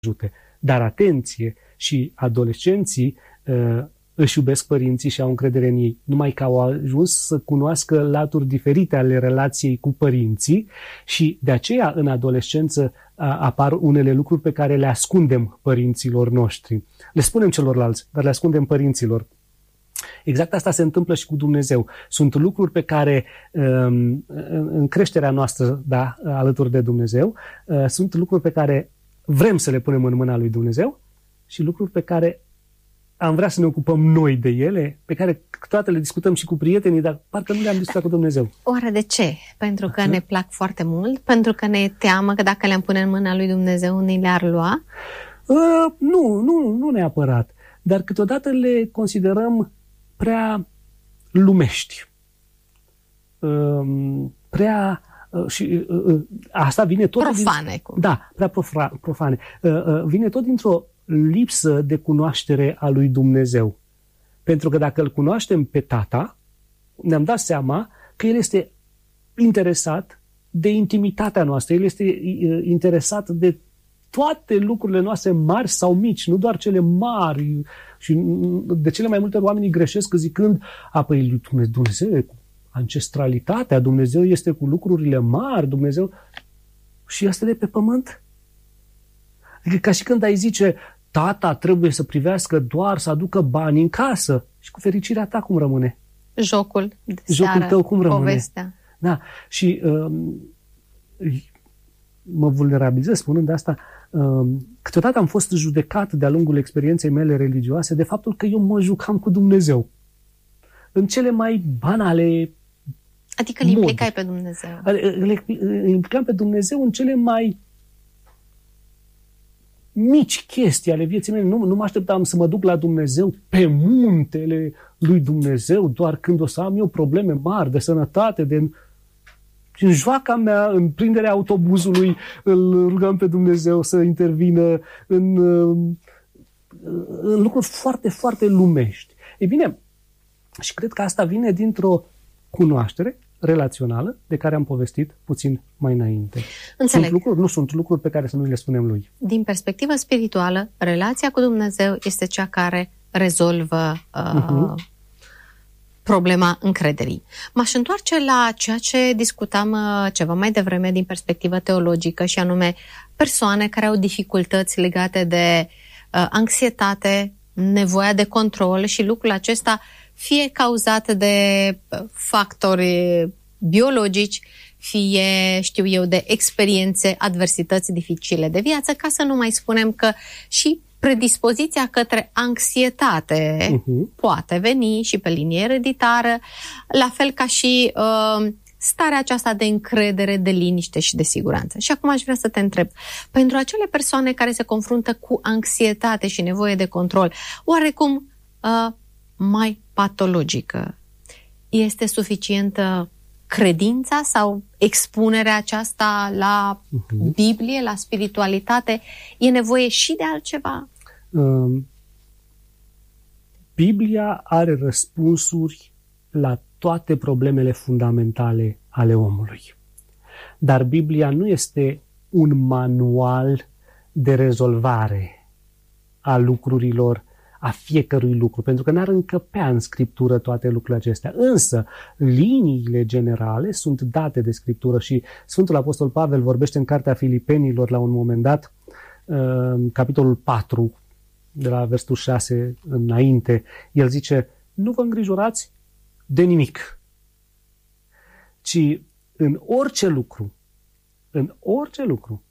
ajute. Dar atenție, și adolescenții își iubesc părinții și au încredere în ei, numai că au ajuns să cunoască laturi diferite ale relației cu părinții și de aceea în adolescență apar unele lucruri pe care le ascundem părinților noștri. Le spunem celorlalți, dar le ascundem părinților. Exact asta se întâmplă și cu Dumnezeu. Sunt lucruri pe care în creșterea noastră, da, alături de Dumnezeu, sunt lucruri pe care vrem să le punem în mâna lui Dumnezeu și lucruri pe care am vrea să ne ocupăm noi de ele, pe care toate le discutăm și cu prietenii, dar parcă nu le-am discutat cu Dumnezeu. Oare de ce? Pentru că ne plac foarte mult? Pentru că ne teamă că dacă le-am pune în mâna lui Dumnezeu, ni le-ar lua? Nu neapărat. Dar câteodată le considerăm prea lumești. Și asta vine tot profane. Prea profane. Vine tot dintr-o lipsă de cunoaștere a lui Dumnezeu. Pentru că dacă îl cunoaștem pe Tata, ne-am dat seama că El este interesat de intimitatea noastră. El este interesat de toate lucrurile noastre mari sau mici, nu doar cele mari. Și de cele mai multe ori oamenii greșesc zicând, păi Dumnezeu e cu ancestralitatea, Dumnezeu este cu lucrurile mari, Dumnezeu... Și asta de pe pământ? Adică ca și când ai zice, Tata trebuie să privească doar să aducă bani în casă. Și cu fericirea ta cum rămâne? Jocul de seară, jocul tău cum rămâne? Povestea. Da. Și mă vulnerabilizez spunând asta. Câteodată am fost judecat de-a lungul experienței mele religioase de faptul că eu mă jucam cu Dumnezeu. În cele mai banale Adică îl implicai pe Dumnezeu. Îl implicam pe Dumnezeu în cele mai mici chestii ale vieții mele. Nu mă așteptam să mă duc la Dumnezeu pe muntele lui Dumnezeu doar când o să am eu probleme mari de sănătate, și în joaca mea, în prinderea autobuzului, îl rugam pe Dumnezeu să intervină în lucruri foarte, foarte lumești. Ei bine, și cred că asta vine dintr-o cunoaștere relațională de care am povestit puțin mai înainte. Înțeleg. Sunt lucruri pe care să nu le spunem lui. Din perspectivă spirituală, relația cu Dumnezeu este cea care rezolvă problema încrederii. M-aș întoarce la ceea ce discutam ceva mai devreme din perspectivă teologică și anume persoane care au dificultăți legate de anxietate, nevoia de control și lucrul acesta fie cauzat de factori biologici, fie, de experiențe, adversități dificile de viață, ca să nu mai spunem că și predispoziția către anxietate poate veni și pe linie ereditară, la fel ca și starea aceasta de încredere, de liniște și de siguranță. Și acum aș vrea să te întreb, pentru acele persoane care se confruntă cu anxietate și nevoie de control, oarecum mai patologică, este suficientă credința sau expunerea aceasta la Biblie, la spiritualitate? E nevoie și de altceva? Biblia are răspunsuri la toate problemele fundamentale ale omului. Dar Biblia nu este un manual de rezolvare a lucrurilor, a fiecărui lucru, pentru că n-ar încăpea în Scriptură toate lucrurile acestea. Însă, liniile generale sunt date de Scriptură și Sfântul Apostol Pavel vorbește în Cartea Filipenilor la un moment dat, capitolul 4, de la versetul 6 înainte, el zice, nu vă îngrijorați de nimic, ci în orice lucru,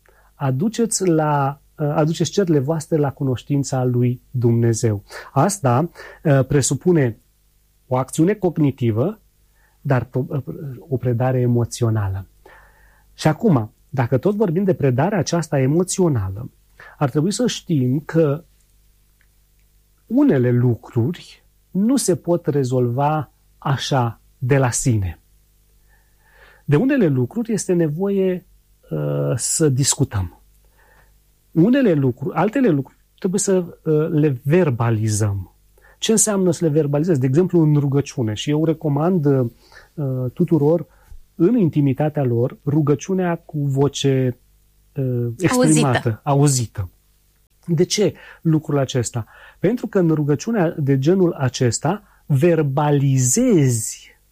aduceți cererile voastre la cunoștința lui Dumnezeu. Asta presupune o acțiune cognitivă, dar o predare emoțională. Și acum, dacă tot vorbim de predarea aceasta emoțională, ar trebui să știm că unele lucruri nu se pot rezolva așa de la sine. De unele lucruri este nevoie să discutăm. Altele lucruri trebuie să le verbalizăm. Ce înseamnă să le verbalizezi? De exemplu, în rugăciune. Și eu recomand tuturor, în intimitatea lor, rugăciunea cu voce exprimată, auzită. De ce lucrul acesta? Pentru că în rugăciunea de genul acesta verbalizezi,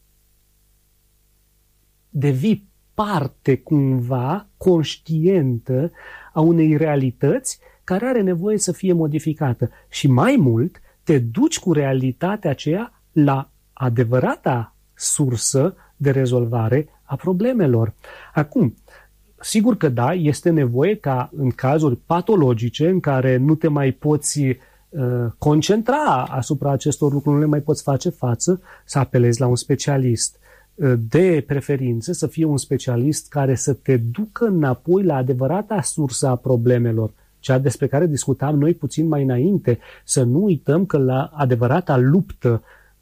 devii parte cumva conștientă a unei realități care are nevoie să fie modificată. Și mai mult, te duci cu realitatea aceea la adevărata sursă de rezolvare a problemelor. Acum, sigur că da, este nevoie ca în cazuri patologice în care nu te mai poți concentra asupra acestor lucruri, nu le mai poți face față, să apelezi la un specialist. De preferință să fie un specialist care să te ducă înapoi la adevărata sursă a problemelor, cea despre care discutam noi puțin mai înainte. Să nu uităm că la adevărata luptă,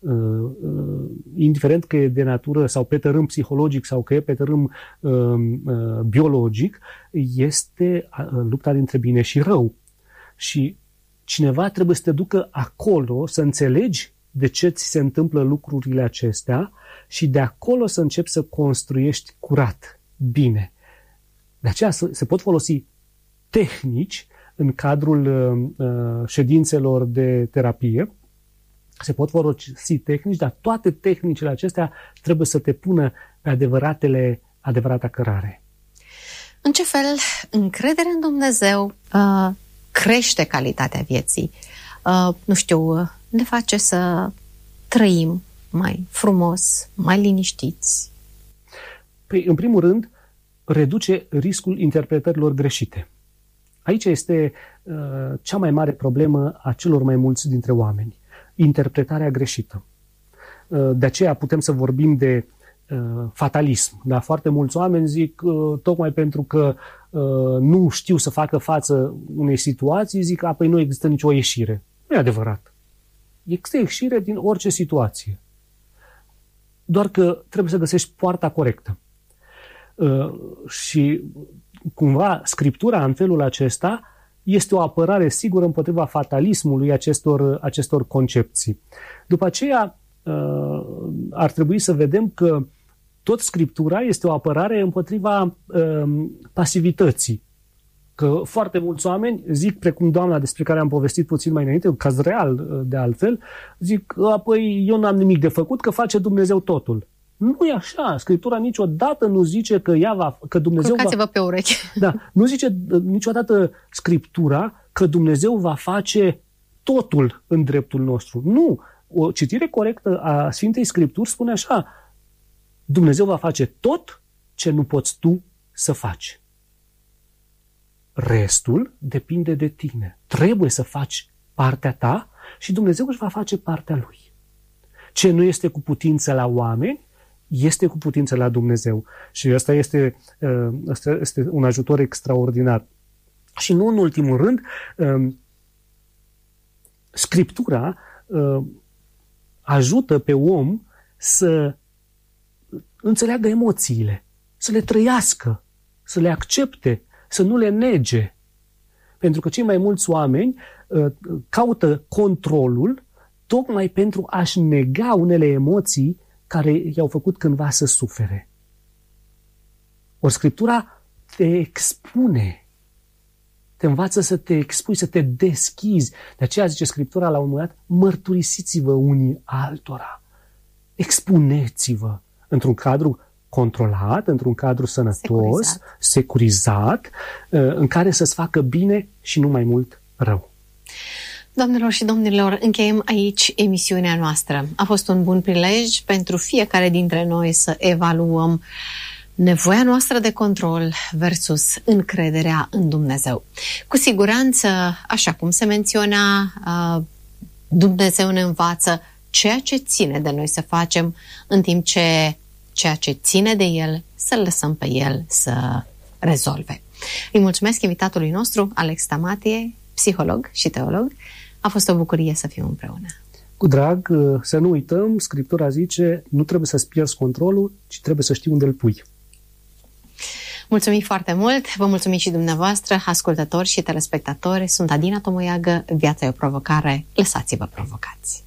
indiferent că e de natură sau pe tărâm psihologic sau că e pe tărâm biologic, este lupta dintre bine și rău. Și cineva trebuie să te ducă acolo, să înțelegi de ce ți se întâmplă lucrurile acestea și de acolo să începi să construiești curat, bine. De aceea se pot folosi tehnici în cadrul ședințelor de terapie, se pot folosi tehnici, dar toate tehnicile acestea trebuie să te pună pe adevărata cărare. În ce fel încrederea în Dumnezeu crește calitatea vieții? Ne face să trăim mai frumos, mai liniștiți? Păi, în primul rând, reduce riscul interpretărilor greșite. Aici este cea mai mare problemă a celor mai mulți dintre oameni. Interpretarea greșită. De aceea putem să vorbim de fatalism. Da? Foarte mulți oameni zic, tocmai pentru că nu știu să facă față unei situații, zic, păi nu există nicio ieșire. Nu e adevărat. Există ieșire din orice situație. Doar că trebuie să găsești poarta corectă. Și cumva Scriptura în felul acesta este o apărare sigură împotriva fatalismului acestor concepții. După aceea ar trebui să vedem că tot Scriptura este o apărare împotriva pasivității. Că foarte mulți oameni zic, precum doamna despre care am povestit puțin mai înainte, un caz real de altfel, zic, apoi eu n-am nimic de făcut, că face Dumnezeu totul. Nu e așa. Scriptura niciodată nu zice că Dumnezeu Culcați-vă pe urechi. Da, nu zice niciodată Scriptura că Dumnezeu va face totul în dreptul nostru. Nu. O citire corectă a Sfintei Scripturi spune așa: Dumnezeu va face tot ce nu poți tu să faci. Restul depinde de tine. Trebuie să faci partea ta și Dumnezeu își va face partea Lui. Ce nu este cu putință la oameni, este cu putință la Dumnezeu. Și ăsta este un ajutor extraordinar. Și nu în ultimul rând, Scriptura ajută pe om să înțeleagă emoțiile, să le trăiască, să le accepte, să nu le nege. Pentru că cei mai mulți oameni caută controlul tocmai pentru a-și nega unele emoții care i-au făcut cândva să sufere. Ori Scriptura te expune, te învață să te expui, să te deschizi. De aceea zice Scriptura la un moment dat: mărturisiți-vă unii altora, expuneți-vă într-un cadru controlat, într-un cadru sănătos, securizat, în care să-ți facă bine și nu mai mult rău. Doamnelor și domnilor, încheiem aici emisiunea noastră. A fost un bun prilej pentru fiecare dintre noi să evaluăm nevoia noastră de control versus încrederea în Dumnezeu. Cu siguranță, așa cum se menționa, Dumnezeu ne învață ceea ce ține de noi să facem, în timp ce ceea ce ține de El, să-L lăsăm pe El să rezolve. Îi mulțumesc invitatului nostru, Alex Tamatie, psiholog și teolog. A fost o bucurie să fim împreună. Cu drag, să nu uităm, Scriptura zice, nu trebuie să-ți pierzi controlul, ci trebuie să știi unde îl pui. Mulțumim foarte mult, vă mulțumim și dumneavoastră, ascultători și telespectatori. Sunt Adina Tomoiagă, viața e o provocare, lăsați-vă provocați.